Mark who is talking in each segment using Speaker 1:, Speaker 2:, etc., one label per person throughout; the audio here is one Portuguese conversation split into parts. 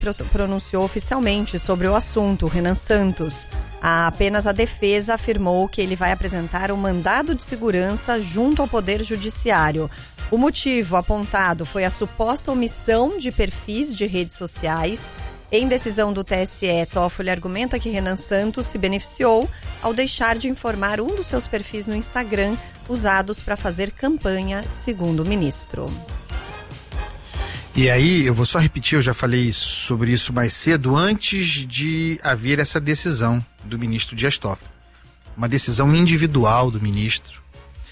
Speaker 1: pronunciou oficialmente sobre o assunto, o Renan Santos. Apenas a defesa afirmou que ele vai apresentar um mandado de segurança junto ao Poder Judiciário. O motivo apontado foi a suposta omissão de perfis de redes sociais. Em decisão do TSE, Toffoli argumenta que Renan Santos se beneficiou ao deixar de informar um dos seus perfis no Instagram usados para fazer campanha, segundo o ministro.
Speaker 2: E aí, eu vou só repetir, eu já falei sobre isso mais cedo, antes de haver essa decisão do ministro Dias Toffoli. Uma decisão individual do ministro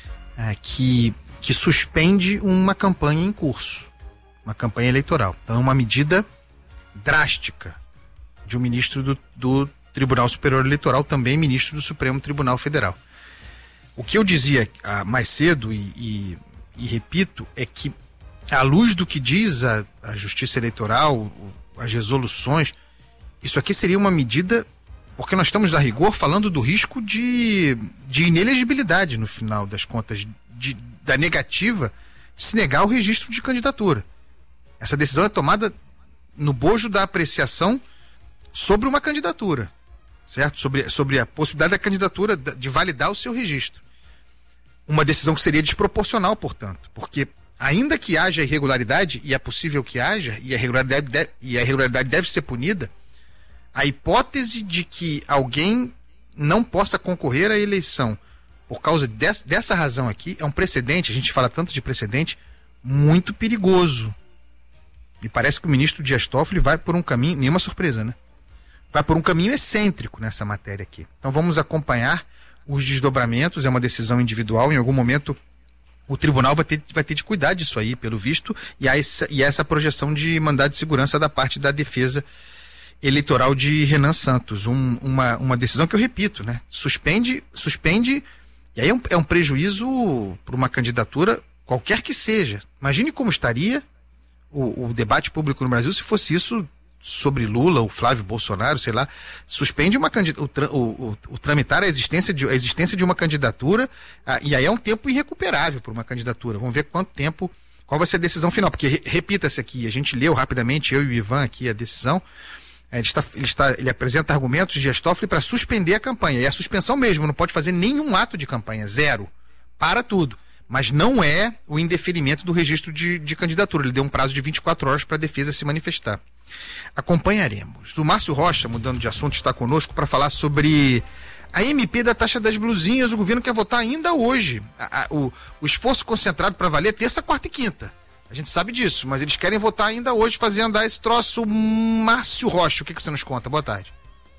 Speaker 2: que suspende uma campanha em curso, uma campanha eleitoral. Então, é uma medida drástica de um ministro do Tribunal Superior Eleitoral, também ministro do Supremo Tribunal Federal. O que eu dizia mais cedo e repito é que, à luz do que diz a Justiça Eleitoral, as resoluções, isso aqui seria uma medida, porque nós estamos, a rigor, falando do risco de inelegibilidade, no final das contas, da negativa de se negar o registro de candidatura. Essa decisão é tomada no bojo da apreciação sobre uma candidatura, certo? Sobre a possibilidade da candidatura de validar o seu registro. Uma decisão que seria desproporcional, portanto, porque ainda que haja irregularidade, e é possível que haja, e a irregularidade deve ser punida, a hipótese de que alguém não possa concorrer à eleição por causa dessa razão aqui é um precedente, a gente fala tanto de precedente, muito perigoso. Me parece que o ministro Dias Toffoli vai por um caminho, nenhuma surpresa, né? Vai por um caminho excêntrico nessa matéria aqui. Então vamos acompanhar os desdobramentos, é uma decisão individual, em algum momento o tribunal vai ter de cuidar disso aí, pelo visto, e há essa projeção de mandado de segurança da parte da defesa eleitoral de Renan Santos. Uma decisão que eu repito, né? Suspende, e aí é um prejuízo para uma candidatura, qualquer que seja. Imagine como estaria o debate público no Brasil se fosse isso sobre Lula ou Flávio Bolsonaro, sei lá. Suspende o tramitar a existência de uma candidatura, e aí é um tempo irrecuperável para uma candidatura. Vamos ver qual vai ser a decisão final, porque repita-se aqui, a gente leu rapidamente, eu e o Ivan aqui, a decisão. Ele apresenta argumentos de Dias Toffoli para suspender a campanha, e a suspensão mesmo, não pode fazer nenhum ato de campanha, zero, para tudo. Mas não é o indeferimento do registro de candidatura. Ele deu um prazo de 24 horas para a defesa se manifestar. Acompanharemos. O Márcio Rocha, mudando de assunto, está conosco para falar sobre a MP da taxa das blusinhas. O governo quer votar ainda hoje. O esforço concentrado para valer terça, quarta e quinta. A gente sabe disso, mas eles querem votar ainda hoje, fazer andar esse troço. Márcio Rocha, o que você nos conta? Boa tarde.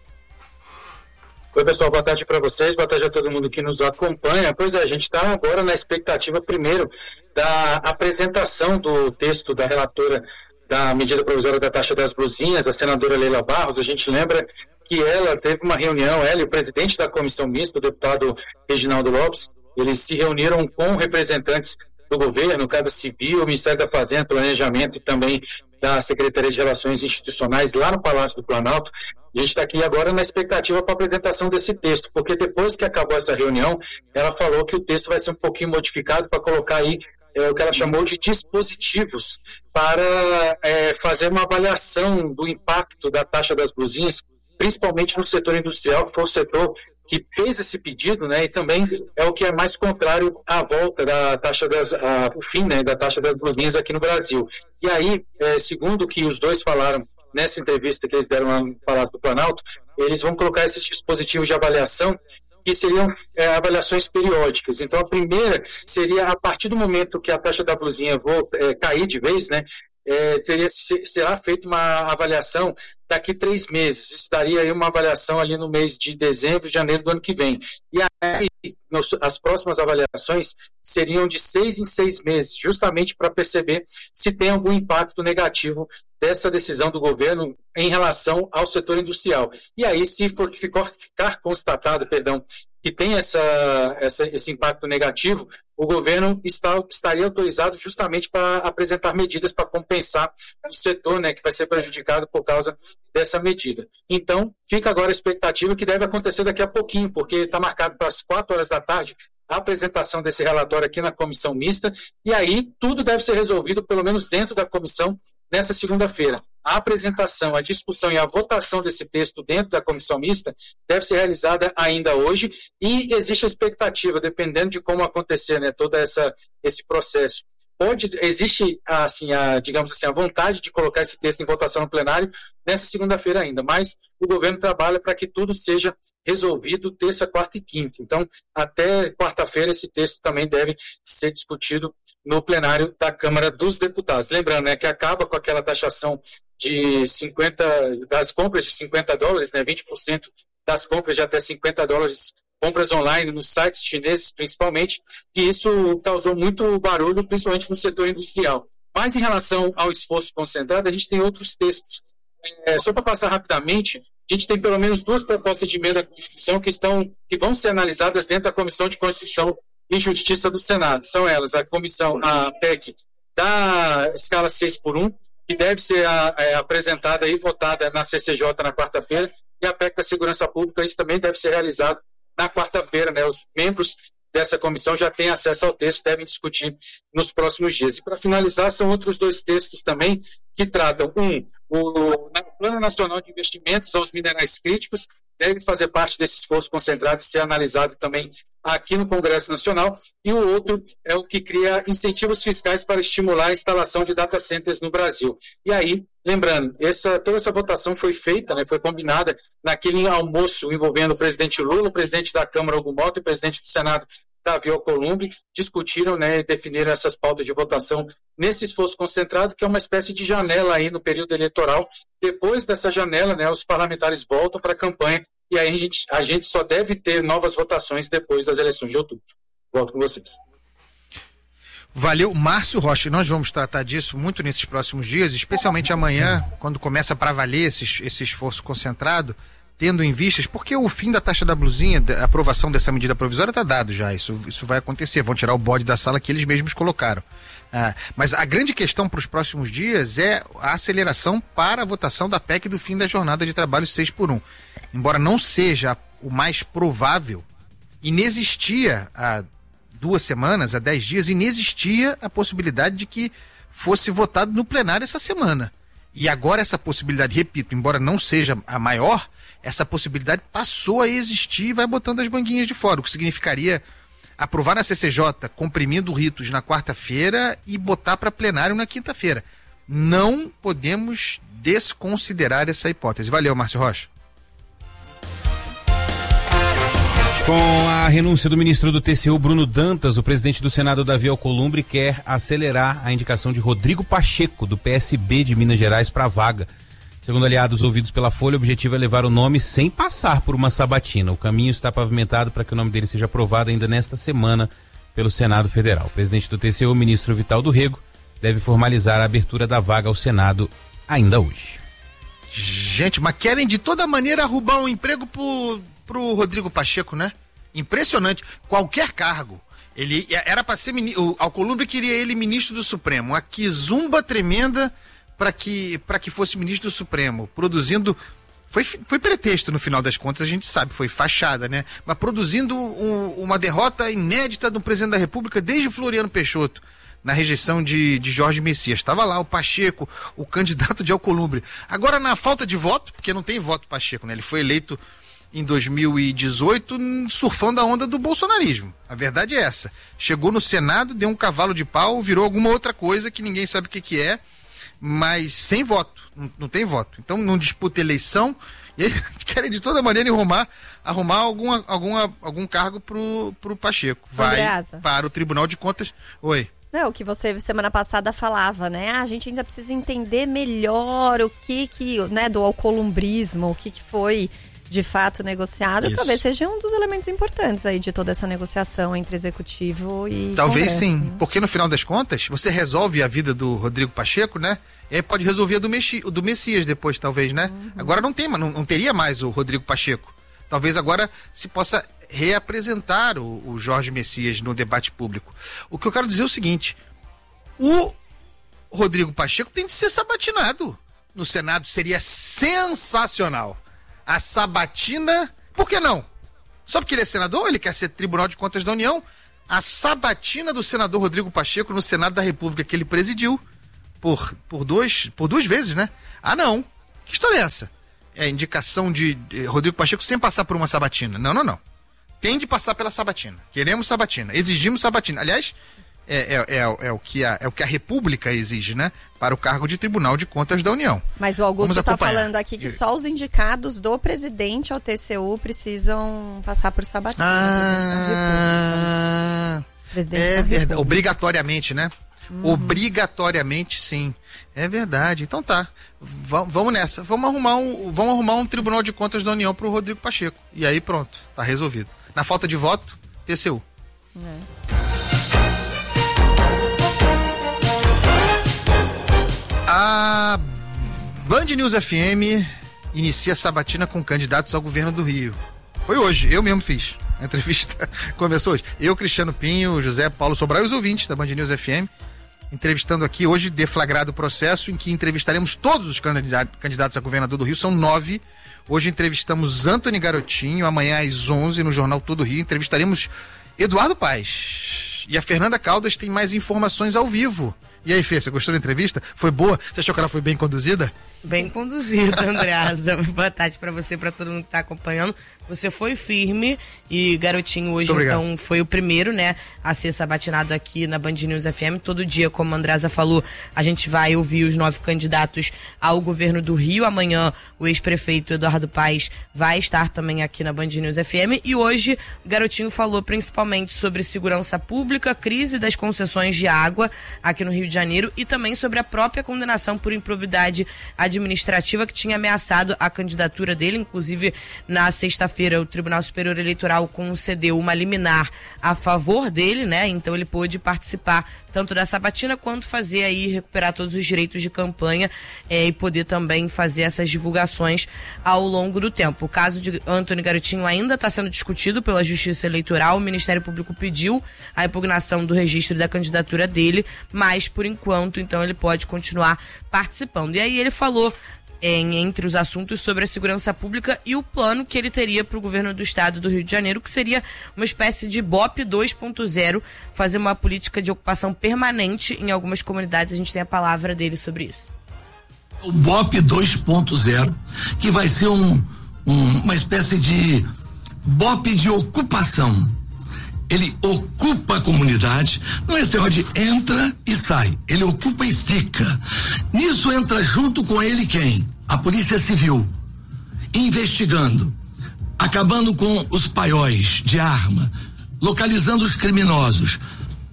Speaker 3: Oi, pessoal, boa tarde para vocês, boa tarde a todo mundo que nos acompanha. Pois é, a gente está agora na expectativa, primeiro, da apresentação do texto da relatora da medida provisória da taxa das blusinhas, a senadora Leila Barros. A gente lembra que ela teve uma reunião, ela e o presidente da comissão mista, o deputado Reginaldo Lopes, eles se reuniram com representantes do governo, Casa Civil, Ministério da Fazenda, Planejamento e também da Secretaria de Relações Institucionais lá no Palácio do Planalto. E a gente está aqui agora na expectativa para a apresentação desse texto, porque depois que acabou essa reunião, ela falou que o texto vai ser um pouquinho modificado para colocar aí o que ela chamou de dispositivos para fazer uma avaliação do impacto da taxa das blusinhas, principalmente no setor industrial, que foi o setor que fez esse pedido, né, e também é o que é mais contrário à volta da taxa o fim, né, da taxa das blusinhas aqui no Brasil. E aí, segundo o que os dois falaram nessa entrevista que eles deram lá no Palácio do Planalto, eles vão colocar esses dispositivos de avaliação que seriam avaliações periódicas. Então, a primeira seria, a partir do momento que a taxa da blusinha cair de vez, né, será feita uma avaliação daqui 3 meses. Estaria aí uma avaliação ali no mês de dezembro, janeiro do ano que vem. E aí, as próximas avaliações seriam de 6 em 6 meses, justamente para perceber se tem algum impacto negativo dessa decisão do governo em relação ao setor industrial. E aí, se ficar constatado, que tem esse impacto negativo, o governo estaria autorizado justamente para apresentar medidas para compensar o setor, né, que vai ser prejudicado por causa dessa medida. Então, fica agora a expectativa que deve acontecer daqui a pouquinho, porque está marcado para as 4 horas da tarde a apresentação desse relatório aqui na comissão mista, e aí tudo deve ser resolvido, pelo menos dentro da comissão, nessa segunda-feira. A apresentação, a discussão e a votação desse texto dentro da comissão mista deve ser realizada ainda hoje e existe a expectativa, dependendo de como acontecer, né, todo esse processo. Existe, assim, digamos assim, a vontade de colocar esse texto em votação no plenário nessa segunda-feira ainda, mas o governo trabalha para que tudo seja resolvido terça, quarta e quinta. Então, até quarta-feira, esse texto também deve ser discutido no plenário da Câmara dos Deputados. Lembrando, né, que acaba com aquela taxação das compras de $50, né, 20% das compras de até $50, compras online nos sites chineses principalmente, e isso causou muito barulho, principalmente no setor industrial. Mas em relação ao esforço concentrado, a gente tem outros textos. Só para passar rapidamente, a gente tem pelo menos 2 propostas de emenda à Constituição que vão ser analisadas dentro da Comissão de Constituição e Justiça do Senado. São elas a PEC da escala 6x1, que deve ser apresentada e votada na CCJ na quarta-feira, e a PEC da Segurança Pública, isso também deve ser realizado na quarta-feira, né? Os membros dessa comissão já têm acesso ao texto, devem discutir nos próximos dias. E para finalizar, são outros 2 textos também que tratam, o Plano Nacional de Investimentos aos Minerais Críticos, deve fazer parte desse esforço concentrado e ser analisado também aqui no Congresso Nacional, e o outro é o que cria incentivos fiscais para estimular a instalação de data centers no Brasil. E aí, lembrando, toda essa votação foi feita, né, foi combinada naquele almoço envolvendo o presidente Lula, o presidente da Câmara, Hugo Mota, e o presidente do Senado, Davi Alcolumbre, discutiram, né, e definiram essas pautas de votação nesse esforço concentrado, que é uma espécie de janela aí no período eleitoral. Depois dessa janela, né, os parlamentares voltam para a campanha, e aí a gente só deve ter novas votações depois das eleições de outubro. Volto com vocês.
Speaker 2: Valeu, Márcio Rocha. Nós vamos tratar disso muito nesses próximos dias, especialmente amanhã, quando começa para valer esse esforço concentrado, tendo em vistas, porque o fim da taxa da blusinha, a aprovação dessa medida provisória está dado já, isso vai acontecer, vão tirar o bode da sala que eles mesmos colocaram. Mas a grande questão para os próximos dias é a aceleração para a votação da PEC do fim da jornada de trabalho 6x1. Embora não seja o mais provável, inexistia há 2 semanas, há 10 dias, inexistia a possibilidade de que fosse votado no plenário essa semana. E agora essa possibilidade, repito, embora não seja a maior, essa possibilidade passou a existir e vai botando as banguinhas de fora, o que significaria aprovar na CCJ, comprimindo ritos na quarta-feira e botar para plenário na quinta-feira. Não podemos desconsiderar essa hipótese. Valeu, Márcio Rocha.
Speaker 4: Com a renúncia do ministro do TCU, Bruno Dantas, o presidente do Senado, Davi Alcolumbre, quer acelerar a indicação de Rodrigo Pacheco, do PSB de Minas Gerais, para a vaga. Segundo aliados ouvidos pela Folha, o objetivo é levar o nome sem passar por uma sabatina. O caminho está pavimentado para que o nome dele seja aprovado ainda nesta semana pelo Senado Federal. O presidente do TCU, o ministro Vital do Rego, deve formalizar a abertura da vaga ao Senado ainda hoje.
Speaker 2: Gente, mas querem de toda maneira arrubar um emprego pro Rodrigo Pacheco, né? Impressionante. Qualquer cargo. Ele era para ser o Alcolumbre queria ele ministro do Supremo. Uma quizumba tremenda para que fosse ministro do Supremo, produzindo. Foi pretexto no final das contas, a gente sabe, foi fachada, né? Mas produzindo uma derrota inédita do presidente da República desde Floriano Peixoto, na rejeição de Jorge Messias. Estava lá o Pacheco, o candidato de Alcolumbre. Agora, na falta de voto, porque não tem voto Pacheco, né? Ele foi eleito em 2018 surfando a onda do bolsonarismo. A verdade é essa. Chegou no Senado, deu um cavalo de pau, virou alguma outra coisa que ninguém sabe o que é, mas sem voto. Não tem voto. Então não disputa eleição e aí querem de toda maneira arrumar algum cargo pro Pacheco. Vai para o Tribunal de Contas. Oi.
Speaker 1: Não, o que você semana passada falava, né? A gente ainda precisa entender melhor o que né, do alcolumbrismo, o que foi de fato negociado. Isso. Talvez seja um dos elementos importantes aí de toda essa negociação entre executivo e
Speaker 2: talvez
Speaker 1: Congresso,
Speaker 2: sim,
Speaker 1: né?
Speaker 2: Porque no final das contas, você resolve a vida do Rodrigo Pacheco, né? E aí pode resolver a do Messias depois, talvez, né? Uhum. Agora não teria mais o Rodrigo Pacheco. Talvez agora se possa reapresentar o Jorge Messias no debate público. O que eu quero dizer é o seguinte: o Rodrigo Pacheco tem de ser sabatinado no Senado. Seria sensacional. A sabatina, por que não? Só porque ele é senador, ele quer ser Tribunal de Contas da União. A sabatina do senador Rodrigo Pacheco no Senado da República que ele presidiu por duas vezes, né? Ah, não. Que história é essa? É indicação de Rodrigo Pacheco sem passar por uma sabatina. Não. Tem de passar pela sabatina. Queremos sabatina. Exigimos sabatina. Aliás, é o que a República exige, né? Para o cargo de Tribunal de Contas da União.
Speaker 1: Mas o Augusto está falando aqui que só os indicados do presidente ao TCU precisam passar por sabatina.
Speaker 2: É verdade. Obrigatoriamente, né? Obrigatoriamente, sim. É verdade. Então tá. Vamos nessa. Vamos arrumar um Tribunal de Contas da União para o Rodrigo Pacheco. E aí pronto. Tá resolvido. Na falta de voto, TCU. A Band News FM inicia sabatina com candidatos ao governo do Rio. Foi hoje, eu mesmo fiz. A entrevista começou hoje. Eu, Cristiano Pinho, José Paulo Sobral e os ouvintes da Band News FM, entrevistando aqui hoje, deflagrado o processo em que entrevistaremos todos os candidatos a governador do Rio, são 9. Hoje entrevistamos Antony Garotinho, amanhã às 11 no Jornal Todo Rio entrevistaremos Eduardo Paes. E a Fernanda Caldas tem mais informações ao vivo. E aí, Fê, você gostou da entrevista? Foi boa? Você achou que ela foi bem conduzida?
Speaker 5: Bem conduzida, Andreasa. Boa tarde pra você, pra todo mundo que tá acompanhando. Você foi firme e Garotinho hoje, então, foi o primeiro, né, a ser sabatinado aqui na Band News FM. Todo dia, como a Andreasa falou, a gente vai ouvir os 9 candidatos ao governo do Rio. Amanhã, o ex-prefeito Eduardo Paes vai estar também aqui na Band News FM. E hoje, o Garotinho falou principalmente sobre segurança pública, crise das concessões de água aqui no Rio de Janeiro e também sobre a própria condenação por improbidade administrativa que tinha ameaçado a candidatura dele. Inclusive, na sexta-feira, o Tribunal Superior Eleitoral concedeu uma liminar a favor dele, né? Então ele pôde participar tanto da sabatina quanto fazer aí, recuperar todos os direitos de campanha e poder também fazer essas divulgações ao longo do tempo. O caso de Antony Garotinho ainda está sendo discutido pela Justiça Eleitoral. O Ministério Público pediu a impugnação do registro da candidatura dele, mas por enquanto, então, ele pode continuar participando. E aí ele falou entre os assuntos sobre a segurança pública e o plano que ele teria para o governo do estado do Rio de Janeiro, que seria uma espécie de BOP 2.0, fazer uma política de ocupação permanente em algumas comunidades. A gente tem a palavra dele sobre isso.
Speaker 6: O BOP 2.0, que vai ser uma espécie de BOP de ocupação. Ele ocupa a comunidade, não é esse negócio de entra e sai, ele ocupa e fica. Nisso entra junto com ele quem? A Polícia Civil, investigando, acabando com os paióis de arma, localizando os criminosos,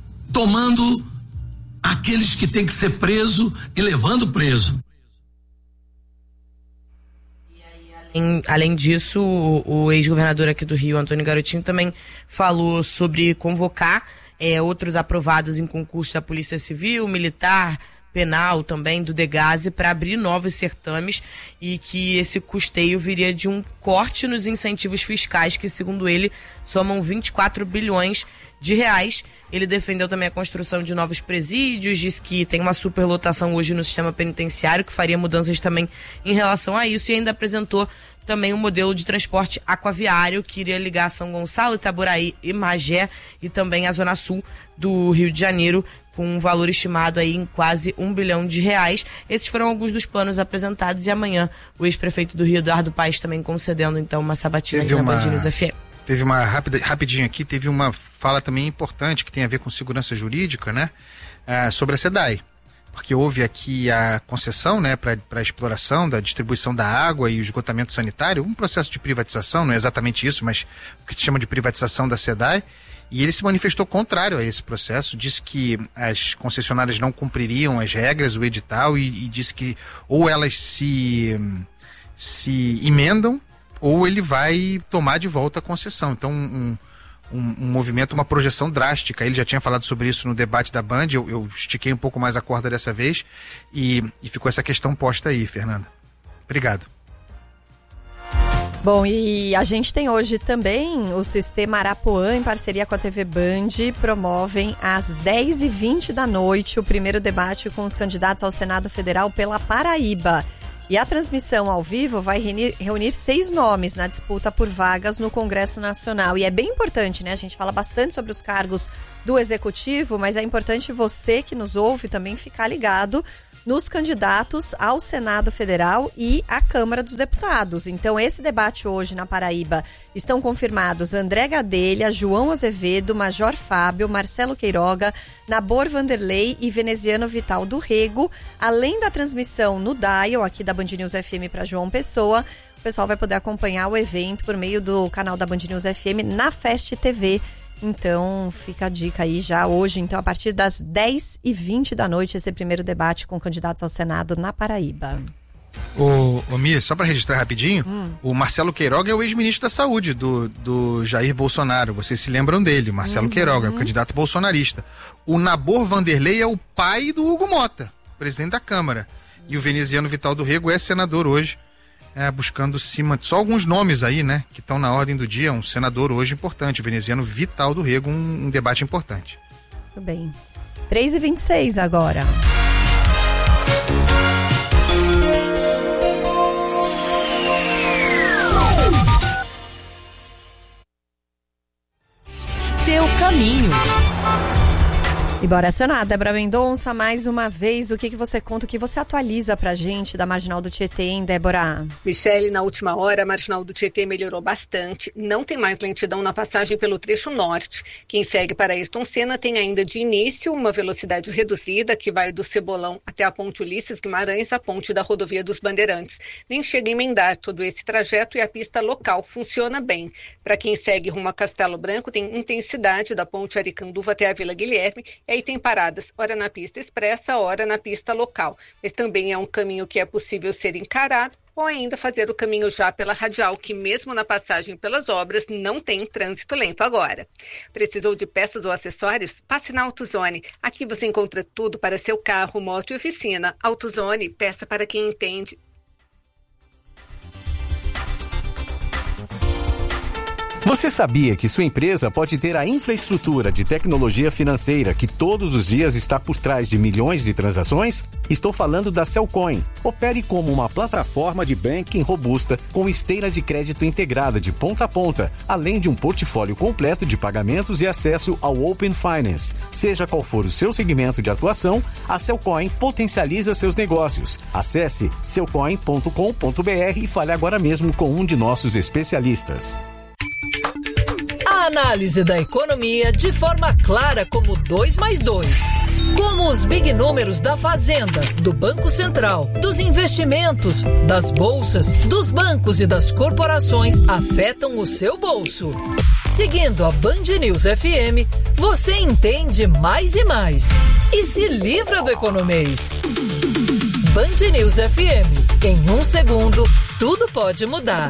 Speaker 6: tomando aqueles que têm que ser preso e levando preso.
Speaker 5: Além disso, o ex-governador aqui do Rio, Antony Garotinho, também falou sobre convocar outros aprovados em concurso da Polícia Civil, Militar, Penal também, do Degase, para abrir novos certames e que esse custeio viria de um corte nos incentivos fiscais que, segundo ele, somam 24 bilhões de reais. Ele defendeu também a construção de novos presídios, disse que tem uma superlotação hoje no sistema penitenciário, que faria mudanças também em relação a isso, e ainda apresentou também um modelo de transporte aquaviário que iria ligar São Gonçalo, Itaboraí e Magé e também a zona sul do Rio de Janeiro, com um valor estimado aí em quase R$1 bilhão. Esses foram alguns dos planos apresentados e amanhã o ex-prefeito do Rio, Eduardo Paes, também concedendo então uma sabatina aqui na Band News FM.
Speaker 2: Teve uma rapidinho aqui, teve uma fala também importante que tem a ver com segurança jurídica, né? Sobre a SEDAI. Porque houve aqui a concessão, né, para a exploração da distribuição da água e o esgotamento sanitário, um processo de privatização, não é exatamente isso, mas o que se chama de privatização da SEDAI, e ele se manifestou contrário a esse processo, disse que as concessionárias não cumpririam as regras, o edital, e disse que ou elas se emendam, ou ele vai tomar de volta a concessão. Então, um movimento, uma projeção drástica. Ele já tinha falado sobre isso no debate da Band, eu estiquei um pouco mais a corda dessa vez, e ficou essa questão posta aí, Fernanda. Obrigado.
Speaker 1: Bom, e a gente tem hoje também o Sistema Arapuã, em parceria com a TV Band, promovem às 10h20 da noite o primeiro debate com os candidatos ao Senado Federal pela Paraíba. E a transmissão ao vivo vai reunir 6 nomes na disputa por vagas no Congresso Nacional. E é bem importante, né? A gente fala bastante sobre os cargos do Executivo, mas é importante você que nos ouve também ficar ligado nos candidatos ao Senado Federal e à Câmara dos Deputados. Então, esse debate hoje na Paraíba estão confirmados André Gadelha, João Azevedo, Major Fábio, Marcelo Queiroga, Nabor Vanderlei e Veneziano Vital do Rego, além da transmissão no Dial, aqui da Band News FM para João Pessoa. O pessoal vai poder acompanhar o evento por meio do canal da Band News FM na Fest TV. Então, fica a dica aí já hoje, então, a partir das 10h20 da noite, esse primeiro debate com candidatos ao Senado na Paraíba.
Speaker 2: Ô Mia, só para registrar rapidinho, o Marcelo Queiroga é o ex-ministro da Saúde do Jair Bolsonaro. Vocês se lembram dele, Marcelo Queiroga, é o candidato bolsonarista. O Nabor Vanderlei é o pai do Hugo Mota, presidente da Câmara. E o Veneziano Vital do Rego é senador hoje, buscando cima, só alguns nomes aí, né, que estão na ordem do dia. Um senador hoje importante, o Veneziano Vital do Rego, um debate importante.
Speaker 1: Tudo bem. 3h26 agora.
Speaker 7: Seu caminho.
Speaker 1: E bora acionar, Débora Mendonça, mais uma vez, o que você conta, o que você atualiza pra gente da Marginal do Tietê, hein, Débora?
Speaker 8: Michele, na última hora, a Marginal do Tietê melhorou bastante, não tem mais lentidão na passagem pelo trecho norte. Quem segue para Ayrton Senna tem ainda de início uma velocidade reduzida que vai do Cebolão até a Ponte Ulisses Guimarães, a ponte da Rodovia dos Bandeirantes. Nem chega a emendar todo esse trajeto e a pista local funciona bem. Para quem segue rumo a Castelo Branco, tem intensidade da Ponte Aricanduva até a Vila Guilherme. E aí tem paradas, ora na pista expressa, ora na pista local. Mas também é um caminho que é possível ser encarado ou ainda fazer o caminho já pela radial, que mesmo na passagem pelas obras não tem trânsito lento agora. Precisou de peças ou acessórios? Passe na AutoZone. Aqui você encontra tudo para seu carro, moto e oficina. AutoZone, peça para quem entende.
Speaker 9: Você sabia que sua empresa pode ter a infraestrutura de tecnologia financeira que todos os dias está por trás de milhões de transações? Estou falando da Cellcoin. Opere como uma plataforma de banking robusta com esteira de crédito integrada de ponta a ponta, além de um portfólio completo de pagamentos e acesso ao Open Finance. Seja qual for o seu segmento de atuação, a Cellcoin potencializa seus negócios. Acesse cellcoin.com.br e fale agora mesmo com um de nossos especialistas.
Speaker 7: A análise da economia de forma clara como 2+2. Como os big números da Fazenda, do Banco Central, dos investimentos, das bolsas, dos bancos e das corporações afetam o seu bolso. Seguindo a Band News FM, você entende mais e mais. E se livra do economês. Band News FM. Em 1 segundo, tudo pode mudar.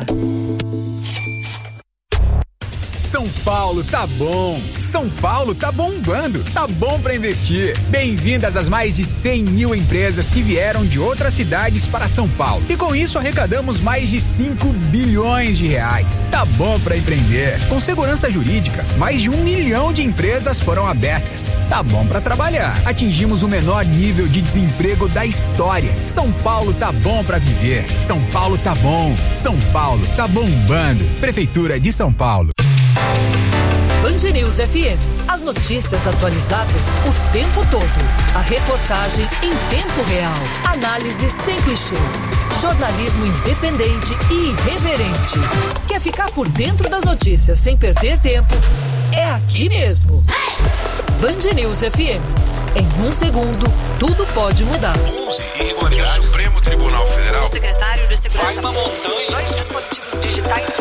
Speaker 10: São Paulo tá bom, São Paulo tá bombando, tá bom pra investir. Bem-vindas às mais de 100 mil empresas que vieram de outras cidades para São Paulo. E com isso arrecadamos mais de 5 bilhões de reais. Tá bom pra empreender. Com segurança jurídica, mais de 1 milhão de empresas foram abertas. Tá bom pra trabalhar. Atingimos o menor nível de desemprego da história. São Paulo tá bom pra viver. São Paulo tá bom. São Paulo tá bombando. Prefeitura de São Paulo.
Speaker 7: Band News FM. As notícias atualizadas o tempo todo. A reportagem em tempo real. Análise sem clichês. Jornalismo independente e irreverente. Quer ficar por dentro das notícias sem perder tempo? É aqui mesmo. Band News FM. Em 1 segundo, tudo pode mudar.
Speaker 11: 11 irregularidades. O Supremo Tribunal Federal.
Speaker 7: O secretário de Segurança.
Speaker 11: Vai uma montanha.
Speaker 7: 2 dispositivos digitais.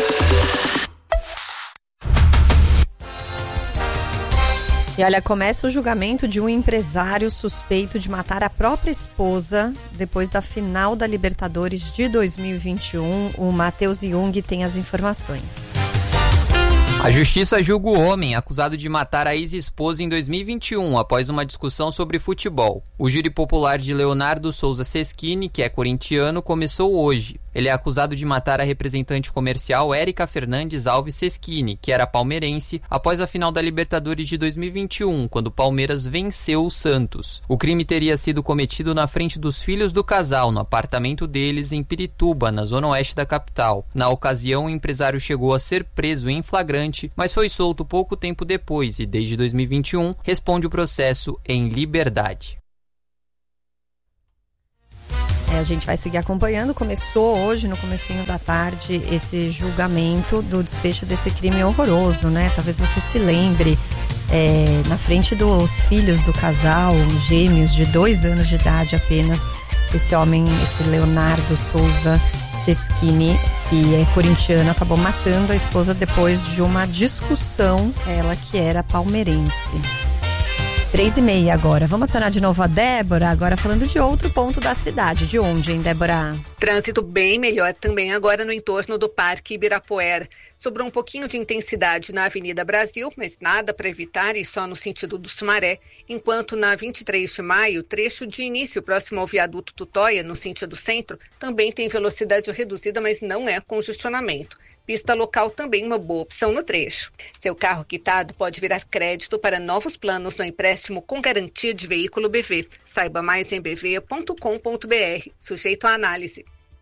Speaker 1: E olha, começa o julgamento de um empresário suspeito de matar a própria esposa depois da final da Libertadores de 2021. O Matheus Jung tem as informações.
Speaker 12: A justiça julga o homem acusado de matar a ex-esposa em 2021, após uma discussão sobre futebol. O júri popular de Leonardo Souza Seschini, que é corintiano, começou hoje. Ele é acusado de matar a representante comercial Érica Fernandes Alves Seschini, que era palmeirense, após a final da Libertadores de 2021, quando o Palmeiras venceu o Santos. O crime teria sido cometido na frente dos filhos do casal, no apartamento deles em Pirituba, na zona oeste da capital. Na ocasião, o empresário chegou a ser preso em flagrante, mas foi solto pouco tempo depois e, desde 2021, responde o processo em liberdade.
Speaker 1: A gente vai seguir acompanhando. Começou hoje, no comecinho da tarde, esse julgamento do desfecho desse crime horroroso, né? Talvez você se lembre, na frente dos filhos do casal, gêmeos de 2 anos de idade apenas, esse homem, esse Leonardo Souza Seschini, que é corintiano, acabou matando a esposa depois de uma discussão, ela que era palmeirense. 3h30 agora. Vamos acionar de novo a Débora, agora falando de outro ponto da cidade. De onde, hein, Débora?
Speaker 8: Trânsito bem melhor também agora no entorno do Parque Ibirapuera. Sobrou um pouquinho de intensidade na Avenida Brasil, mas nada para evitar e só no sentido do Sumaré. Enquanto na 23 de maio, trecho de início próximo ao viaduto Tutóia, no sentido centro, também tem velocidade reduzida, mas não é congestionamento. Pista local também uma boa opção no trecho. Seu carro quitado pode virar crédito para novos planos no empréstimo com garantia de veículo BV. Saiba mais em bv.com.br. Sujeito à análise.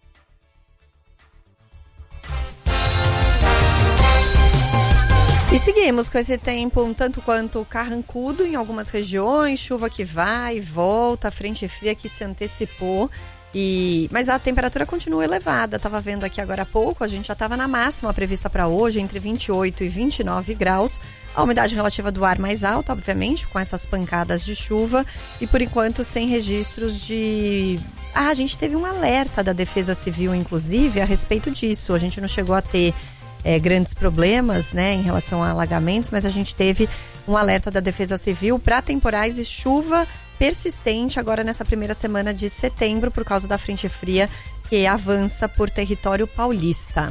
Speaker 1: E seguimos com esse tempo um tanto quanto carrancudo em algumas regiões, chuva que vai e volta, a frente fria que se antecipou. Mas a temperatura continua elevada. Estava vendo aqui agora há pouco, a gente já estava na máxima prevista para hoje, entre 28 e 29 graus. A umidade relativa do ar mais alta, obviamente, com essas pancadas de chuva. E por enquanto sem registros de... a gente teve um alerta da Defesa Civil, inclusive, a respeito disso. A gente não chegou a ter grandes problemas, né, em relação a alagamentos, mas a gente teve um alerta da Defesa Civil para temporais e chuva persistente agora nessa primeira semana de setembro por causa da frente fria que avança por território paulista.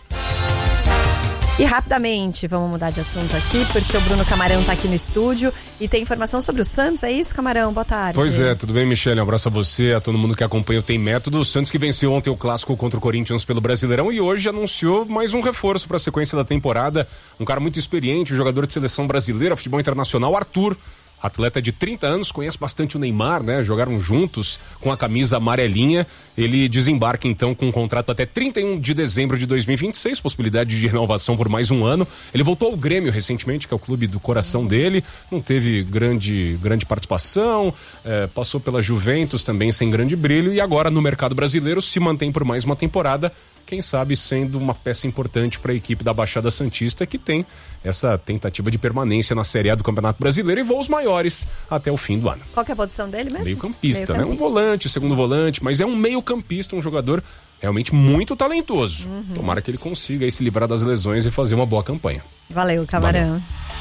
Speaker 1: E rapidamente, vamos mudar de assunto aqui, porque o Bruno Camarão tá aqui no estúdio e tem informação sobre o Santos, é isso, Camarão? Boa tarde.
Speaker 13: Pois é, tudo bem, Michele? Um abraço a você, a todo mundo que acompanha o Tem Método. O Santos que venceu ontem o clássico contra o Corinthians pelo Brasileirão e hoje anunciou mais um reforço para a sequência da temporada. Um cara muito experiente, jogador de seleção brasileira, futebol internacional, Arthur. Atleta de 30 anos, conhece bastante o Neymar, né? Jogaram juntos com a camisa amarelinha. Ele desembarca então com um contrato até 31 de dezembro de 2026, possibilidade de renovação por mais um ano. Ele voltou ao Grêmio recentemente, que é o clube do coração dele. Não teve grande participação, passou pela Juventus também sem grande brilho e agora no mercado brasileiro se mantém por mais uma temporada. Quem sabe sendo uma peça importante para a equipe da Baixada Santista, que tem essa tentativa de permanência na Série A do Campeonato Brasileiro e voos maiores até o fim do ano.
Speaker 1: Qual que é a posição dele mesmo?
Speaker 13: Meio-campista, né? Um volante, segundo volante, mas é um meio-campista, um jogador realmente muito talentoso. Tomara que ele consiga aí se livrar das lesões e fazer uma boa campanha.
Speaker 1: Valeu, Camarão.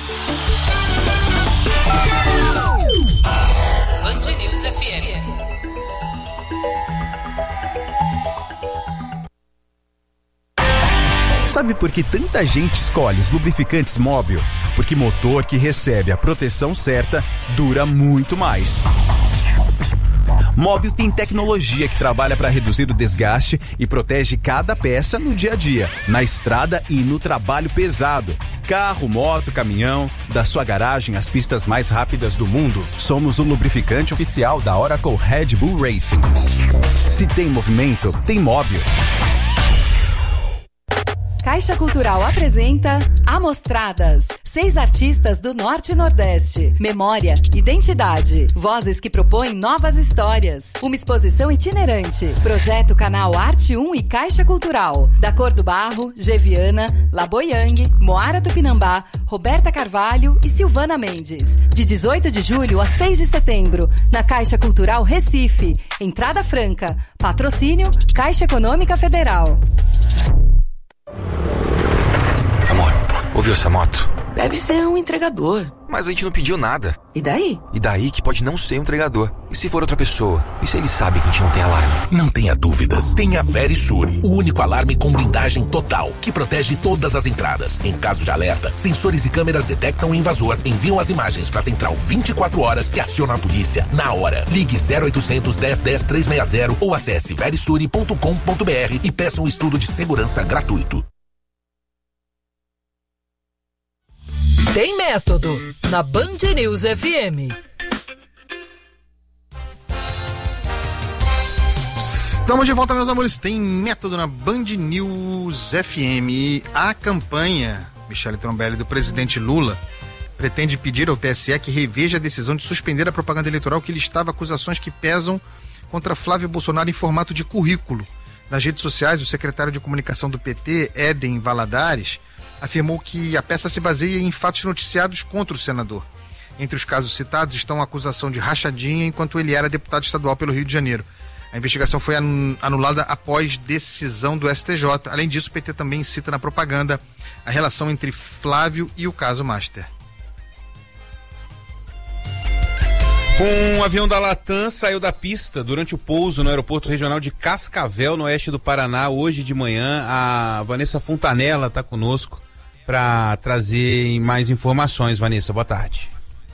Speaker 7: Band News FM.
Speaker 14: Sabe por que tanta gente escolhe os lubrificantes Móbil? Porque motor que recebe a proteção certa dura muito mais. Móbil tem tecnologia que trabalha para reduzir o desgaste e protege cada peça no dia a dia, na estrada e no trabalho pesado. Carro, moto, caminhão, da sua garagem às pistas mais rápidas do mundo. Somos o lubrificante oficial da Oracle Red Bull Racing. Se tem movimento, tem Móbil.
Speaker 15: Caixa Cultural apresenta Amostradas. 6 artistas do Norte e Nordeste. Memória, identidade. Vozes que propõem novas histórias. Uma exposição itinerante. Projeto Canal Arte 1 e Caixa Cultural. Da Cor do Barro, Geviana, Laboyang, Moara Tupinambá, Roberta Carvalho e Silvana Mendes. De 18 de julho a 6 de setembro. Na Caixa Cultural Recife. Entrada franca. Patrocínio Caixa Econômica Federal.
Speaker 16: Amor, ouviu essa moto?
Speaker 17: Deve ser um entregador.
Speaker 16: Mas a gente não pediu nada.
Speaker 17: E daí?
Speaker 16: E daí que pode não ser um entregador. E se for outra pessoa? E se ele sabe que a gente não tem alarme?
Speaker 18: Não tenha dúvidas. Tenha Verisure, o único alarme com blindagem total, que protege todas as entradas. Em caso de alerta, sensores e câmeras detectam o invasor, enviam as imagens para a central 24 horas que aciona a polícia na hora. Ligue 0800 10 10 360 ou acesse verisure.com.br e peça um estudo de segurança gratuito.
Speaker 7: Tem Método, na Band News FM.
Speaker 2: Estamos de volta, meus amores. Tem Método na Band News FM. A campanha, Michele Trombelli, do presidente Lula, pretende pedir ao TSE que reveja a decisão de suspender a propaganda eleitoral que listava acusações que pesam contra Flávio Bolsonaro em formato de currículo. Nas redes sociais, o secretário de comunicação do PT, Éden Valadares, afirmou que a peça se baseia em fatos noticiados contra o senador. Entre os casos citados estão a acusação de rachadinha enquanto ele era deputado estadual pelo Rio de Janeiro. A investigação foi anulada após decisão do STJ. Além disso, o PT também cita na propaganda a relação entre Flávio e o caso Master.
Speaker 4: Um avião da Latam saiu da pista durante o pouso no aeroporto regional de Cascavel, no oeste do Paraná, hoje de manhã. A Vanessa Fontanella está conosco para trazer mais informações. Vanessa, boa tarde.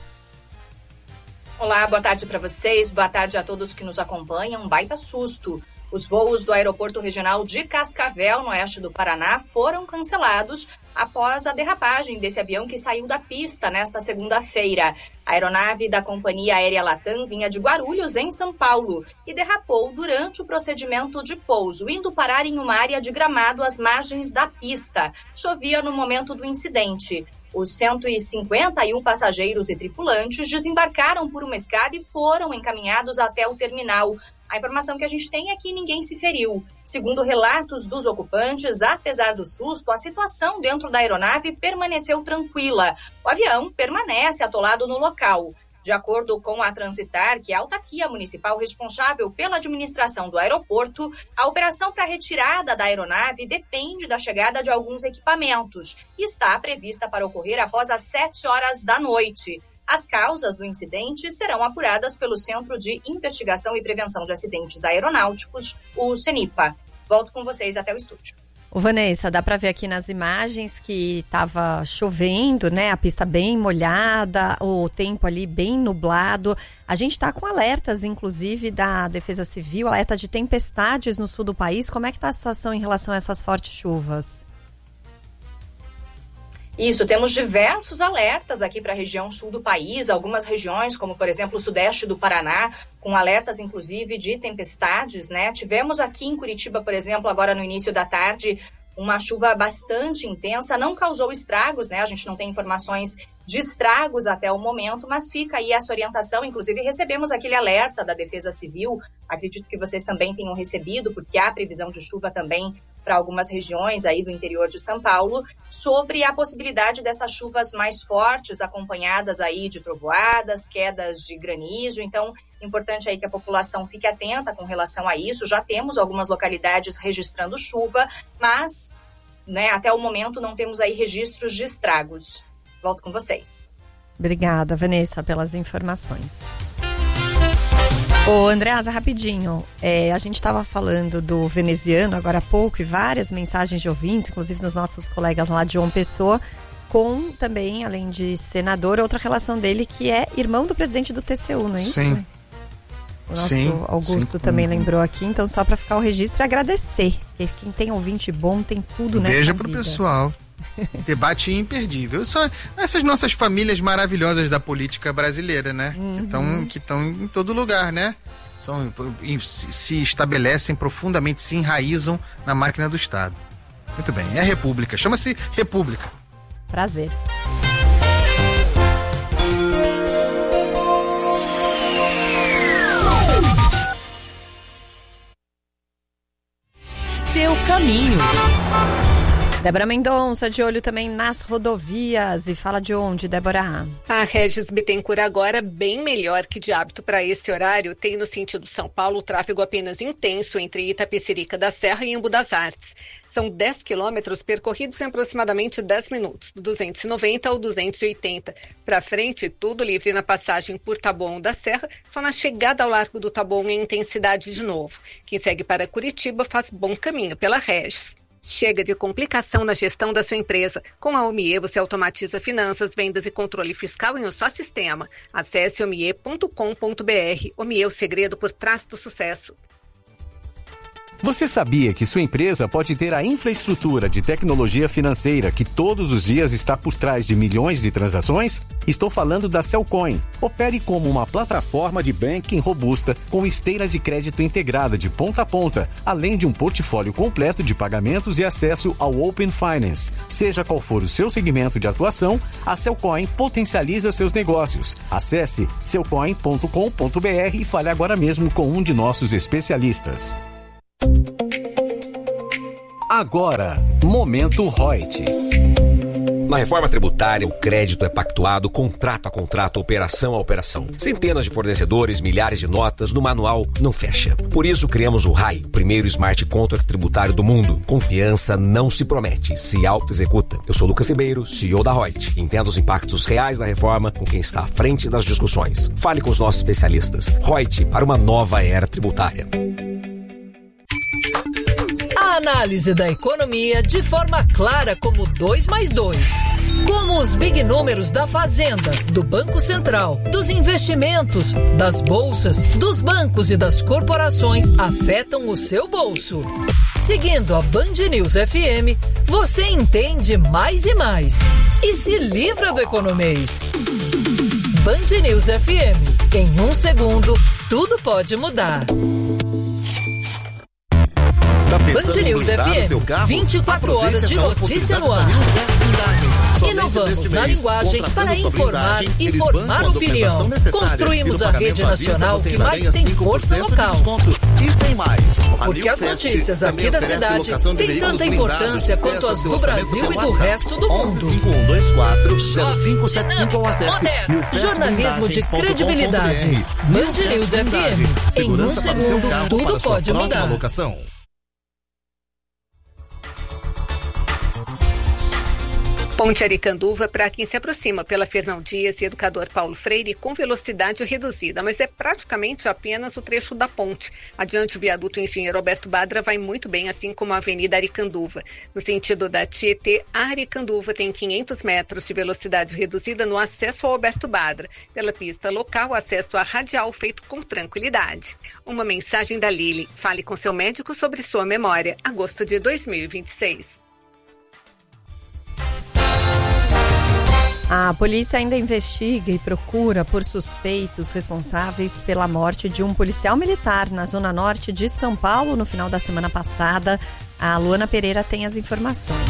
Speaker 19: Olá, boa tarde para vocês, boa tarde a todos que nos acompanham. Um baita susto. Os voos do aeroporto regional de Cascavel, no oeste do Paraná, foram cancelados após a derrapagem desse avião que saiu da pista nesta segunda-feira. A aeronave da companhia aérea Latam vinha de Guarulhos, em São Paulo, e derrapou durante o procedimento de pouso, indo parar em uma área de gramado às margens da pista. Chovia no momento do incidente. Os 151 passageiros e tripulantes desembarcaram por uma escada e foram encaminhados até o terminal. A informação que a gente tem é que ninguém se feriu. Segundo relatos dos ocupantes, apesar do susto, a situação dentro da aeronave permaneceu tranquila. O avião permanece atolado no local. De acordo com a Transitar, que é a autarquia municipal responsável pela administração do aeroporto, a operação para a retirada da aeronave depende da chegada de alguns equipamentos e está prevista para ocorrer após as 7 horas da noite. As causas do incidente serão apuradas pelo Centro de Investigação e Prevenção de Acidentes Aeronáuticos, o CENIPA. Volto com vocês até o estúdio.
Speaker 1: Ô Vanessa, dá para ver aqui nas imagens que estava chovendo, né? A pista bem molhada, o tempo ali bem nublado. A gente está com alertas, inclusive, da Defesa Civil, alerta de tempestades no sul do país. Como é que está a situação em relação a essas fortes chuvas?
Speaker 19: Isso, temos diversos alertas aqui para a região sul do país, algumas regiões, como por exemplo o sudeste do Paraná, com alertas inclusive de tempestades, né? Tivemos aqui em Curitiba, por exemplo, agora no início da tarde, uma chuva bastante intensa, não causou estragos, né? A gente não tem informações de estragos até o momento, mas fica aí essa orientação. Inclusive recebemos aquele alerta da Defesa Civil, acredito que vocês também tenham recebido, porque há previsão de chuva também para algumas regiões aí do interior de São Paulo, sobre a possibilidade dessas chuvas mais fortes, acompanhadas aí de trovoadas, quedas de granizo. Então, importante aí que a população fique atenta com relação a isso. Já temos algumas localidades registrando chuva, mas, né, até o momento não temos aí registros de estragos. Volto com vocês.
Speaker 1: Obrigada, Vanessa, pelas informações. Ô, Andreasa, rapidinho, a gente estava falando do veneziano agora há pouco e várias mensagens de ouvintes, inclusive dos nossos colegas lá de João Pessoa, com também, além de senador, outra relação dele que é irmão do presidente do TCU, não é isso?
Speaker 2: Sim.
Speaker 1: O nosso Augusto também lembrou aqui, então só para ficar o registro e agradecer, porque quem tem ouvinte bom tem tudo nessa vida.
Speaker 2: Beijo pro pessoal. Debate imperdível. São essas nossas famílias maravilhosas da política brasileira, né? Que estão em todo lugar, né? Se estabelecem profundamente, se enraizam na máquina do Estado. Muito bem, é a República. Chama-se República.
Speaker 1: Prazer.
Speaker 7: Seu caminho.
Speaker 1: Débora Mendonça, de olho também nas rodovias. E fala de onde, Débora?
Speaker 8: A Regis Bittencourt agora bem melhor que de hábito para esse horário. Tem no sentido São Paulo o tráfego apenas intenso entre Itapecerica da Serra e Embu das Artes. São 10 quilômetros percorridos em aproximadamente 10 minutos, do 290 ao 280. Para frente, tudo livre na passagem por Taboão da Serra, só na chegada ao Largo do Taboão em intensidade de novo. Quem segue para Curitiba faz bom caminho pela Regis. Chega de complicação na gestão da sua empresa. Com a Omie, você automatiza finanças, vendas e controle fiscal em um só sistema. Acesse omie.com.br. Omie, o segredo por trás do sucesso.
Speaker 9: Você sabia que sua empresa pode ter a infraestrutura de tecnologia financeira que todos os dias está por trás de milhões de transações? Estou falando da Cellcoin. Opere como uma plataforma de banking robusta com esteira de crédito integrada de ponta a ponta, além de um portfólio completo de pagamentos e acesso ao Open Finance. Seja qual for o seu segmento de atuação, a Cellcoin potencializa seus negócios. Acesse cellcoin.com.br e fale agora mesmo com um de nossos especialistas. Agora, Momento Reut.
Speaker 20: Na reforma tributária, o crédito é pactuado contrato a contrato, operação a operação. Centenas de fornecedores, milhares de notas, no manual não fecha. Por isso criamos o RAI, o primeiro smart contract tributário do mundo. Confiança não se promete, se auto-executa. Eu sou Lucas Ribeiro, CEO da Reut. Entenda os impactos reais da reforma com quem está à frente das discussões. Fale com os nossos especialistas. Reut, para uma nova era tributária.
Speaker 7: A análise da economia de forma clara como 2+2. Como os big números da Fazenda, do Banco Central, dos investimentos, das bolsas, dos bancos e das corporações afetam o seu bolso. Seguindo a Band News FM, você entende mais e mais. E se livra do economês. Band News FM. Em 1 segundo, tudo pode mudar. Band News FM, 24 horas de notícia no ar. Inovamos na linguagem para informar e formar opinião. Construímos a rede nacional que mais tem força local.
Speaker 21: E tem mais.
Speaker 7: Porque as notícias aqui da cidade têm tanta importância quanto as do Brasil e do resto do mundo.
Speaker 21: 115124-0575
Speaker 7: moderno, jornalismo de credibilidade. Band News FM, em 1 segundo, tudo pode mudar.
Speaker 8: Ponte Aricanduva para quem se aproxima pela Fernão Dias e Educador Paulo Freire com velocidade reduzida, mas é praticamente apenas o trecho da ponte. Adiante, o viaduto Engenheiro Alberto Badra vai muito bem, assim como a Avenida Aricanduva. No sentido da Tietê, a Aricanduva tem 500 metros de velocidade reduzida no acesso ao Alberto Badra. Pela pista local, acesso à radial feito com tranquilidade. Uma mensagem da Lili. Fale com seu médico sobre sua memória. Agosto de 2026.
Speaker 1: A polícia ainda investiga e procura por suspeitos responsáveis pela morte de um policial militar na zona norte de São Paulo no final da semana passada. A Luana Pereira tem as informações.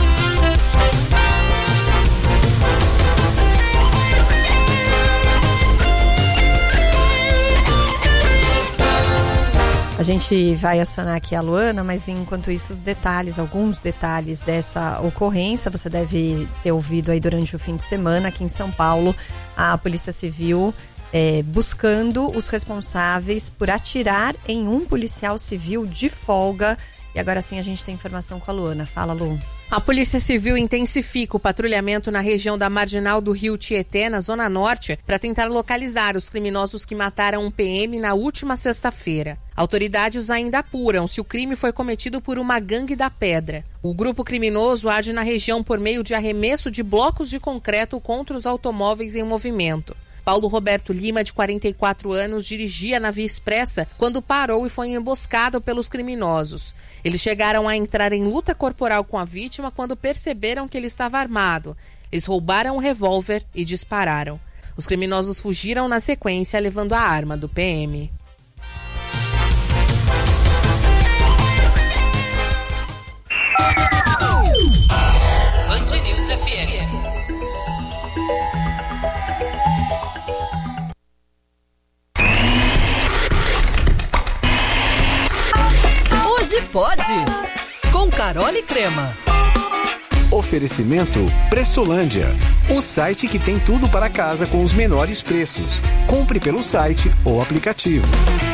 Speaker 1: A gente vai acionar aqui a Luana, mas enquanto isso alguns detalhes dessa ocorrência, você deve ter ouvido aí durante o fim de semana aqui em São Paulo, a Polícia Civil buscando os responsáveis por atirar em um policial civil de folga. E agora sim a gente tem informação com a Luana. Fala, Lu.
Speaker 22: A Polícia Civil intensifica o patrulhamento na região da Marginal do Rio Tietê, na Zona Norte, para tentar localizar os criminosos que mataram um PM na última sexta-feira. Autoridades ainda apuram se o crime foi cometido por uma gangue da pedra. O grupo criminoso age na região por meio de arremesso de blocos de concreto contra os automóveis em movimento. Paulo Roberto Lima, de 44 anos, dirigia na Via Expressa quando parou e foi emboscado pelos criminosos. Eles chegaram a entrar em luta corporal com a vítima quando perceberam que ele estava armado. Eles roubaram um revólver e dispararam. Os criminosos fugiram na sequência, levando a arma do PM.
Speaker 7: Band News FM. Hoje pode, com Carol e Crema.
Speaker 9: Oferecimento Pressolândia, o site que tem tudo para casa com os menores preços. Compre pelo site ou aplicativo.